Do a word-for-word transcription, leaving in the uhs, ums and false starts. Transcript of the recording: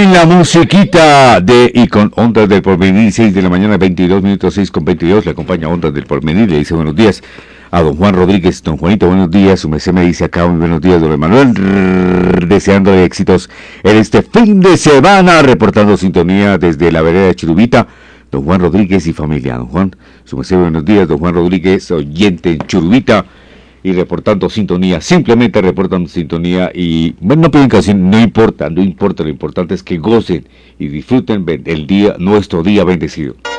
en la musiquita de y con Ondas del Porvenir, seis de la mañana, veintidós minutos, seis con veintidós, le acompaña Ondas del Porvenir, le dice buenos días a don Juan Rodríguez. Don Juanito, buenos días, su merced me dice acá, muy buenos días, don Emanuel, deseando éxitos en este fin de semana, reportando sintonía desde la vereda de Churubita, don Juan Rodríguez y familia. Don Juan, su merced, buenos días, don Juan Rodríguez, oyente en Churubita, y reportando sintonía, simplemente reportando sintonía, y bueno, no piden canción, no importa, no importa, lo importante es que gocen y disfruten el día, nuestro día bendecido.